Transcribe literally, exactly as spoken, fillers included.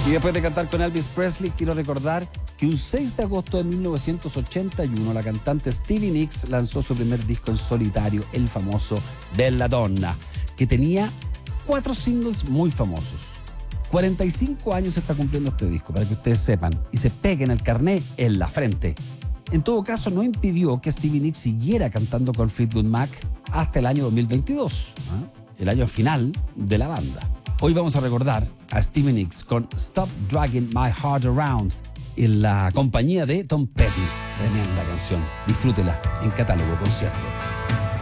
Y después de cantar con Elvis Presley, quiero recordar que un seis de agosto de mil novecientos ochenta y uno la cantante Stevie Nicks lanzó su primer disco en solitario, el famoso Belladonna, que tenía cuatro singles muy famosos. cuarenta y cinco años está cumpliendo este disco, para que ustedes sepan, y se peguen el carné en la frente. En todo caso, no impidió que Stevie Nicks siguiera cantando con Fleetwood Mac hasta el año dos mil veintidós, ¿eh? el año final de la banda. Hoy vamos a recordar a Stevie Nicks con Stop Dragging My Heart Around en la compañía de Tom Petty. Tremenda canción. Disfrútela en Catálogo Concierto.